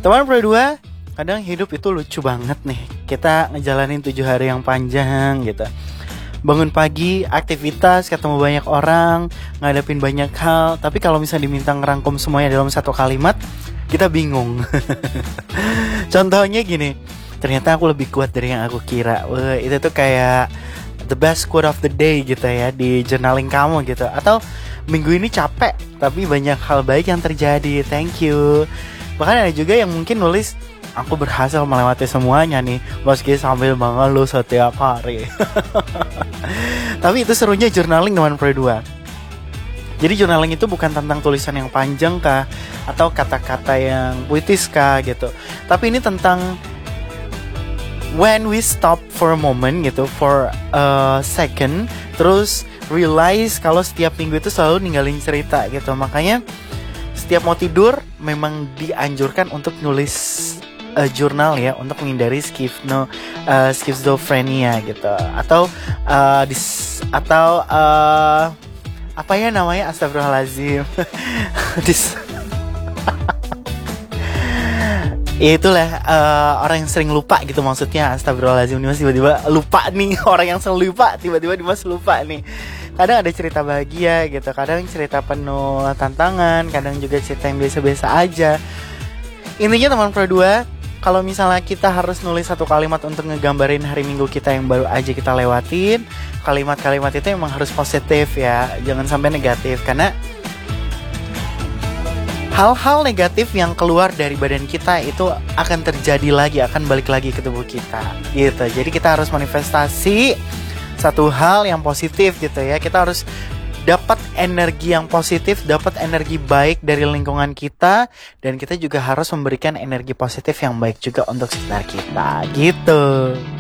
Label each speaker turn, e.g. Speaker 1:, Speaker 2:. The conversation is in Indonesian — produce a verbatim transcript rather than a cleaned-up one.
Speaker 1: Teman Pro dua, kadang hidup itu lucu banget nih. Kita ngejalanin tujuh hari yang panjang gitu. Bangun pagi, aktivitas, ketemu banyak orang, ngadepin banyak hal. Tapi kalau misalnya diminta ngerangkum semuanya dalam satu kalimat, kita bingung. Contohnya gini, ternyata aku lebih kuat dari yang aku kira. Wah, itu tuh kayak the best quote of the day gitu ya di journaling kamu gitu. Atau minggu ini capek, tapi banyak hal baik yang terjadi. Thank you. Bahkan ada juga yang mungkin nulis, aku berhasil melewati semuanya nih, meski sambil mengeluh setiap hari. Tapi itu serunya journaling teman Pro dua. Jadi journaling itu bukan tentang tulisan yang panjang kah, atau kata-kata yang puitis kah gitu. Tapi ini tentang when we stop for a moment gitu, for a second, terus realize kalau setiap minggu itu selalu ninggalin cerita gitu. Makanya setiap mau tidur memang dianjurkan untuk nulis uh, jurnal ya, untuk menghindari skifno, uh, skizofrenia gitu, atau uh, dis, atau uh, apa ya namanya, astagfirullahaladzim. dis Itulah uh, orang yang sering lupa gitu, maksudnya astagfirullahaladzim. Dimas tiba-tiba lupa nih. Orang yang selalu lupa, tiba-tiba Dimas lupa nih. Kadang ada cerita bahagia gitu, kadang cerita penuh tantangan, kadang juga cerita yang biasa-biasa aja. Intinya teman Pro dua, kalau misalnya kita harus nulis satu kalimat untuk ngegambarin hari minggu kita yang baru aja kita lewatin, kalimat-kalimat itu emang harus positif ya, jangan sampai negatif. Karena hal-hal negatif yang keluar dari badan kita itu akan terjadi lagi, akan balik lagi ke tubuh kita gitu. Jadi kita harus manifestasi satu hal yang positif gitu ya. Kita harus dapat energi yang positif, dapat energi baik dari lingkungan kita, dan kita juga harus memberikan energi positif yang baik juga untuk sekitar kita gitu.